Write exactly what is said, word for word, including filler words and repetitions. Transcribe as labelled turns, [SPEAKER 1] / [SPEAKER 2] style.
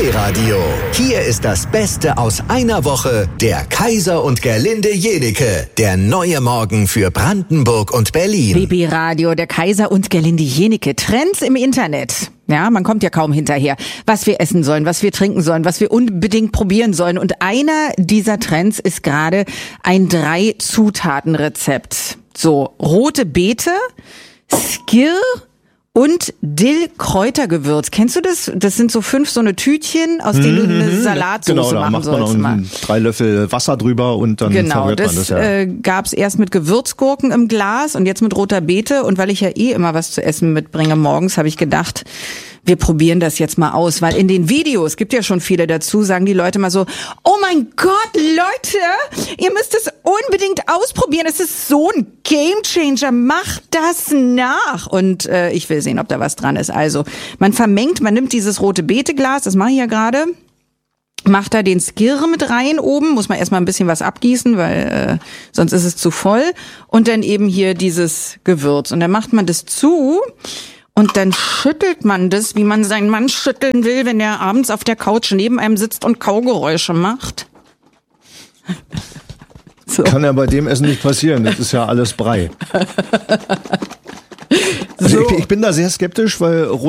[SPEAKER 1] D-Radio. Hier ist das Beste aus einer Woche. Der Kaiser und Gerlinde Jenike. Der neue Morgen für Brandenburg und Berlin.
[SPEAKER 2] B B Radio, der Kaiser und Gerlinde Jenike. Trends im Internet. Ja, man kommt ja kaum hinterher, was wir essen sollen, was wir trinken sollen, was wir unbedingt probieren sollen. Und einer dieser Trends ist gerade ein Drei-Zutaten-Rezept. So, rote Beete, Skir und Dill-Kräutergewürz. Kennst du das? Das sind so fünf so eine Tütchen, aus denen du eine Salatsauce
[SPEAKER 3] genau, da
[SPEAKER 2] machen
[SPEAKER 3] macht
[SPEAKER 2] sollst.
[SPEAKER 3] Man noch drei Löffel Wasser drüber und dann
[SPEAKER 2] genau,
[SPEAKER 3] verrührt
[SPEAKER 2] das,
[SPEAKER 3] man das. Ja.
[SPEAKER 2] äh, gab's erst mit Gewürzgurken im Glas und jetzt mit roter Beete. Und weil ich ja eh immer was zu essen mitbringe morgens, habe ich gedacht, wir probieren das jetzt mal aus, weil in den Videos, gibt ja schon viele dazu, sagen die Leute mal so, oh mein Gott, Leute, ihr müsst es unbedingt ausprobieren, es ist so ein Gamechanger, macht das nach. Und äh, ich will sehen, ob da was dran ist. Also, man vermengt, man nimmt dieses rote Beeteglas, das mache ich ja gerade, macht da den Skir mit rein oben, muss man erstmal ein bisschen was abgießen, weil äh, sonst ist es zu voll. Und dann eben hier dieses Gewürz. Und dann macht man das zu. Und dann schüttelt man das, wie man seinen Mann schütteln will, wenn er abends auf der Couch neben einem sitzt und Kaugeräusche macht. So.
[SPEAKER 3] Kann ja bei dem Essen nicht passieren, das ist ja alles Brei. Also
[SPEAKER 2] So.
[SPEAKER 3] ich, ich bin da sehr skeptisch, weil